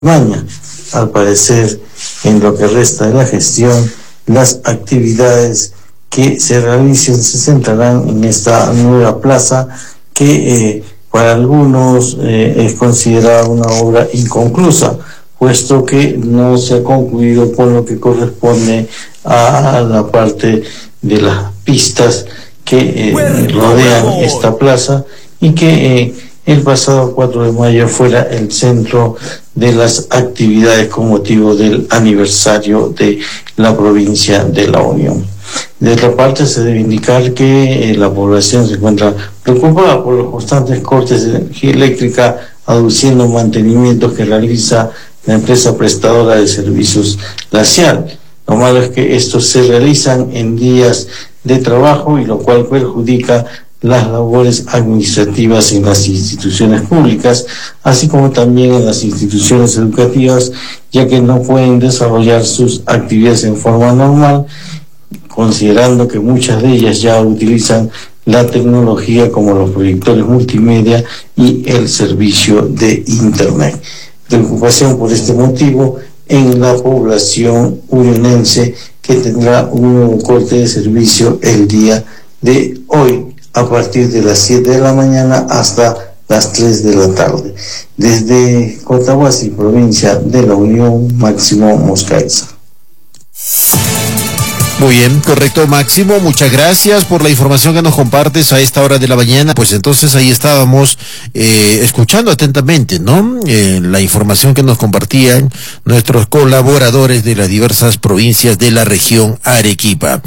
Maña. Al parecer, en lo que resta de la gestión, las actividades que se realicen se centrarán en esta nueva plaza que para algunos es considerada una obra inconclusa, puesto que no se ha concluido con lo que corresponde a la parte de las pistas que rodean esta plaza y que el pasado 4 de mayo fuera el centro de las actividades con motivo del aniversario de la provincia de La Unión. De otra parte, se debe indicar que la población se encuentra preocupada por los constantes cortes de energía eléctrica, aduciendo mantenimientos que realiza la empresa prestadora de servicios Lacial. Lo malo es que estos se realizan en días de trabajo y lo cual perjudica las labores administrativas en las instituciones públicas, así como también en las instituciones educativas, ya que no pueden desarrollar sus actividades en forma normal, considerando que muchas de ellas ya utilizan la tecnología como los proyectores multimedia y el servicio de Internet. Preocupación por este motivo en la población unionense, que tendrá un nuevo corte de servicio el día de hoy, a partir de las 7 de la mañana hasta las 3 de la tarde. Desde Cotahuasi, provincia de La Unión, Máximo Moscaiza. Muy bien, correcto, Máximo, muchas gracias por la información que nos compartes a esta hora de la mañana. Pues entonces ahí estábamos escuchando atentamente, ¿no? La información que nos compartían nuestros colaboradores de las diversas provincias de la región Arequipa.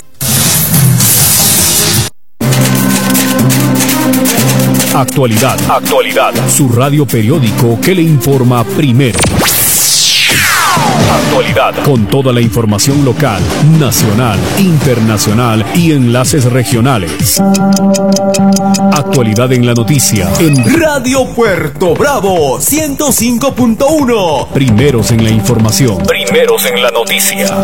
Actualidad, su radio periódico que le informa primero. Actualidad, con toda la información local, nacional, internacional y enlaces regionales. Actualidad en la noticia en Radio Puerto Bravo 105.1. Primeros en la información, primeros en la noticia.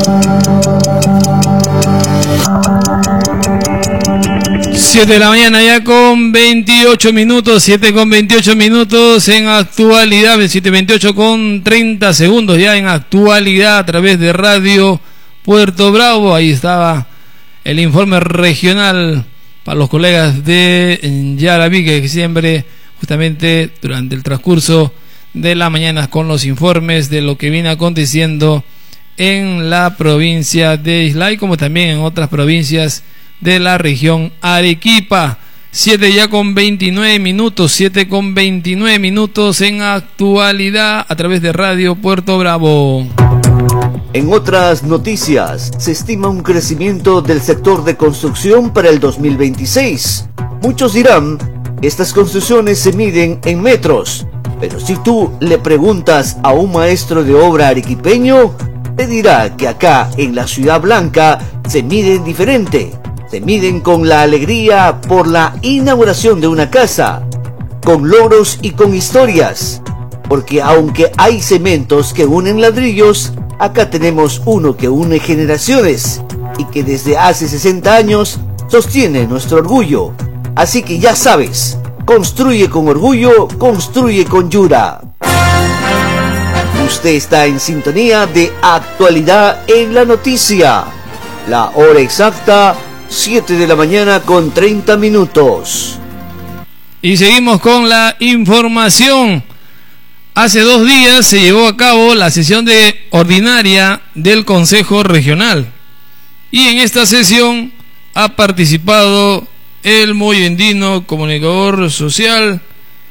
7 de la mañana ya con 28 minutos, 7 con 28 minutos en actualidad, 7:28 con 30 segundos ya en actualidad a través de Radio Puerto Bravo. Ahí estaba el informe regional para los colegas de Yaraví, que siempre justamente durante el transcurso de la mañana con los informes de lo que viene aconteciendo en la provincia de Islay, como también en otras provincias de la región Arequipa. 7 ya con 29 minutos, 7 con 29 minutos en actualidad a través de Radio Puerto Bravo. En otras noticias, se estima un crecimiento del sector de construcción para el 2026. Muchos dirán que estas construcciones se miden en metros, pero si tú le preguntas a un maestro de obra arequipeño, te dirá que acá en la Ciudad Blanca se miden diferente. Se miden con la alegría por la inauguración de una casa, con logros y con historias, porque aunque hay cementos que unen ladrillos, acá tenemos uno que une generaciones y que desde hace 60 años sostiene nuestro orgullo. Así que ya sabes, construye con orgullo, construye con Yura. Usted está en sintonía de Actualidad en la Noticia. La hora exacta, 7 de la mañana con 30 minutos. Y seguimos con la información. Hace 2 días se llevó a cabo la sesión ordinaria del Consejo Regional. Y en esta sesión ha participado el moyendino comunicador social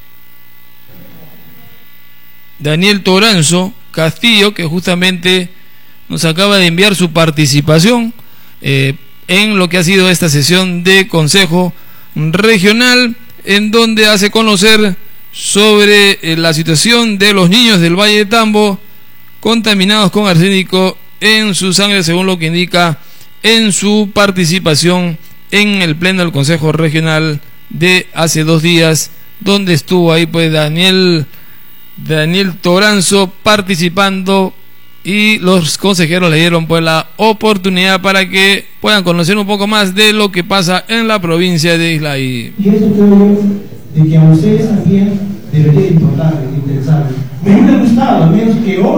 Daniel Toranzo Castillo, que justamente nos acaba de enviar su participación en lo que ha sido esta sesión de Consejo Regional, en donde hace conocer sobre la situación de los niños del Valle de Tambo contaminados con arsénico en su sangre, según lo que indica en su participación en el pleno del Consejo Regional de hace 2 días, donde estuvo ahí pues Daniel Toranzo participando, y los consejeros le dieron pues la oportunidad para que puedan conocer un poco más de lo que pasa en la provincia de Islay. Y eso creo yo de que a ustedes también debería importarles, interesarles Me hubiera gustado, al menos que hoy